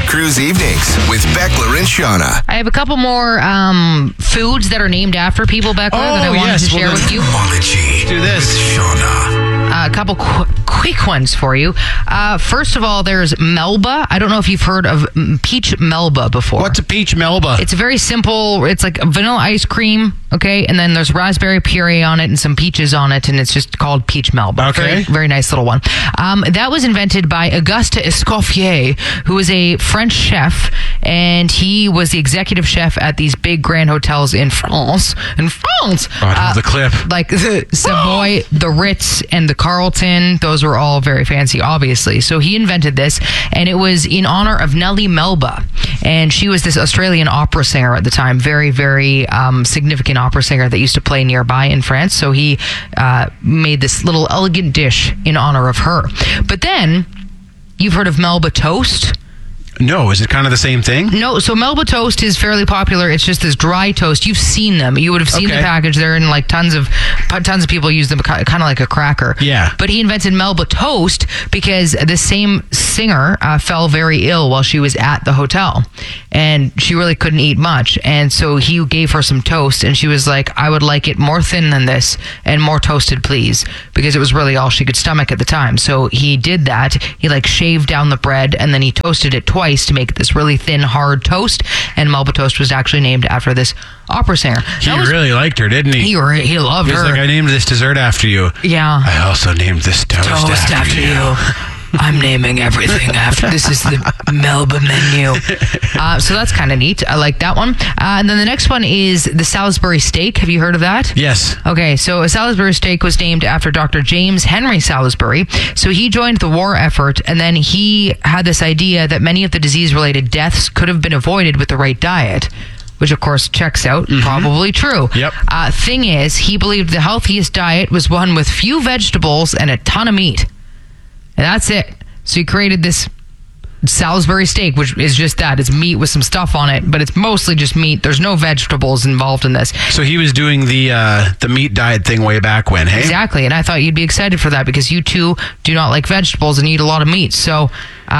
Cruise Evenings with Beckler and Shauna. I have a couple more foods that are named after people, Beckler, that I wanted to share with you. Do this. With Shauna. A couple quick ones for you. First of all, there's Melba. I don't know if you've heard of peach Melba before. What's a peach Melba? It's very simple. It's like vanilla ice cream, okay? And then there's raspberry puree on it and some peaches on it, and it's just called peach Melba. Okay. Very, very nice little one. That was invented by Auguste Escoffier, who is a French chef, and he was the executive chef at these big grand hotels in France. Oh, I know the clip. Like the Savoy, the Ritz, and the Carlton. Those were all very fancy, obviously. So he invented this, and it was in honor of Nellie Melba. And she was this Australian opera singer at the time, very, very significant opera singer that used to play nearby in France. So he made this little elegant dish in honor of her. But then, you've heard of Melba toast? No, is it kind of the same thing? No, so Melba toast is fairly popular. It's just this dry toast. You've seen them. You would have seen the package. They're in like tons of people use them kind of like a cracker. Yeah. But he invented Melba toast because the same singer fell very ill while she was at the hotel, and she really couldn't eat much. And so he gave her some toast, and she was like, "I would like it more thin than this and more toasted, please," because it was really all she could stomach at the time. So he did that. He like shaved down the bread, and then he toasted it twice to make this really thin, hard toast. And Melba toast was actually named after this opera singer. He really liked her, didn't he? He loved her. He was like, I named this dessert after you. Yeah. I also named this toast after you. I'm naming everything after. This is the Melba menu. So that's kind of neat. I like that one. And then the next one is the Salisbury steak. Have you heard of that? Yes. Okay, so a Salisbury steak was named after Dr. James Henry Salisbury. So he joined the war effort, and then he had this idea that many of the disease-related deaths could have been avoided with the right diet, which of course checks out. Probably true. Yep. Thing is, he believed the healthiest diet was one with few vegetables and a ton of meat. And that's it. So he created this Salisbury steak, which is just that. It's meat with some stuff on it, but it's mostly just meat. There's no vegetables involved in this. So he was doing the meat diet thing way back when, hey? Exactly. And I thought you'd be excited for that because you too do not like vegetables and eat a lot of meat. So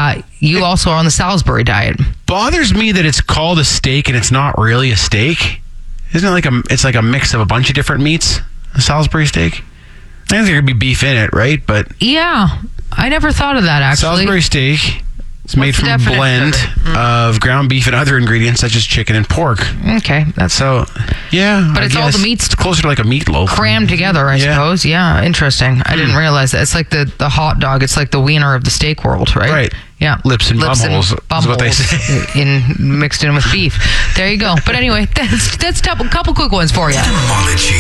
you also are on the Salisbury diet. Bothers me that it's called a steak and it's not really a steak. Isn't it it's like a mix of a bunch of different meats? A Salisbury steak? I think there could be beef in it, right? But yeah, I never thought of that, actually. Salisbury steak is made from a blend of ground beef and other ingredients such as chicken and pork. Okay. But it's all the meats. It's closer to like a meatloaf. Crammed together, I suppose. Yeah, interesting. I didn't realize that. It's like the hot dog. It's like the wiener of the steak world, right? Right. Yeah. Lips and bumholes is what they say. Mixed in with beef. There you go. But anyway, that's a couple quick ones for you.